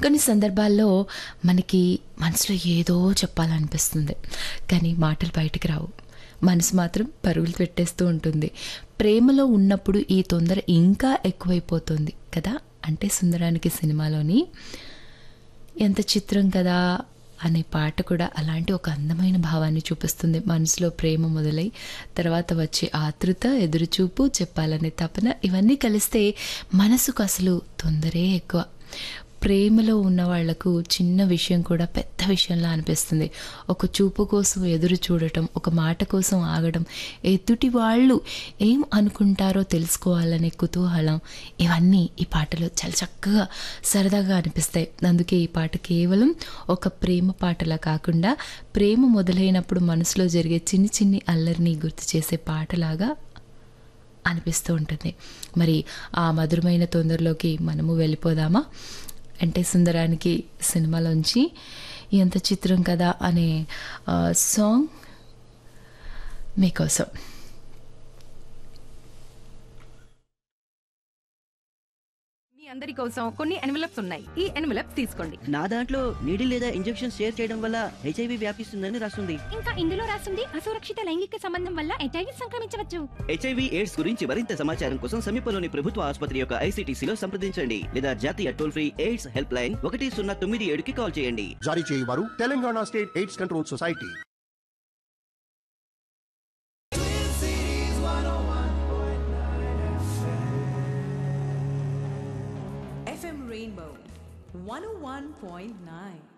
కొన్ని సందర్భాల్లో మనకి మనసులో ఏదో చెప్పాలనిపిస్తుంది. కానీ మాటలు బయటికి రావు. మనసు మాత్రం పరుగులు పెట్టేస్తూ ఉంటుంది. ప్రేమలో ఉన్నప్పుడు ఈ తొందర ఇంకా ఎక్కువైపోతుంది కదా! అంటే 'సుందరానికి' సినిమాలోని ఎంత చిత్రం కదా అనే పాట కూడా అలాంటి ఒక అందమైన భావాన్ని చూపిస్తుంది. మనసులో ప్రేమ మొదలై తర్వాత వచ్చే ఆతృత, ఎదురుచూపు, చెప్పాలనే తపన ఇవన్నీ కలిస్తే మనసుకు అసలు తొందరే ఎక్కువ. ప్రేమలో ఉన్న వాళ్లకు చిన్న విషయం కూడా పెద్ద విషయంలా అనిపిస్తుంది. ఒక చూపు కోసం ఎదురు చూడటం, ఒక మాట కోసం ఆగడం, ఎదుటి వాళ్ళు ఏం అనుకుంటారో తెలుసుకోవాలనే కుతూహలం, ఇవన్నీ ఈ పాటలో చాలా చక్కగా సరదాగా అనిపిస్తాయి. అందుకే ఈ పాట కేవలం ఒక ప్రేమ పాటలా కాకుండా ప్రేమ మొదలైనప్పుడు మనసులో జరిగే చిన్ని చిన్ని అల్లరిని గుర్తు చేసే పాటలాగా అనిపిస్తూ ఉంటుంది. మరి ఆ మధురమైన తొందరలోకి మనము వెళ్ళిపోదామా? అంటే 'సుందరానికి' సినిమాలోంచి ఎంత చిత్రం కదా అనే సాంగ్ మీకోసం. మీ అందరి కోసం కొన్ని ఎన్వలప్స్ ఉన్నాయి. ఈ ఎన్వలప్స్ తీసుకోండి. నా దాంట్లో నీడి లేదా ఇంజెక్షన్ షేర్ చేయడం వల్ల హెచ్ఐవి వ్యాపిస్తుందని రాస్తుంది. ఇంకా ఇందులో రాస్తుంది అసురక్షిత లైంగిక సంబంధం వల్ల హెచ్ఐవి సంక్రమించవచ్చు. హెచ్ఐవి ఎయిడ్స్ గురించి మరింత సమాచారం కోసం సమీపంలోని ప్రభుత్వ ఆసుపత్రి యొక్క ఐసీటీసీలో సంప్రదించండి లేదా జాతీయ toll free AIDS help line 1097కి call చేయండి. జారీ చేయవారు Telangana state AIDS control society. FM Rainbow 101.9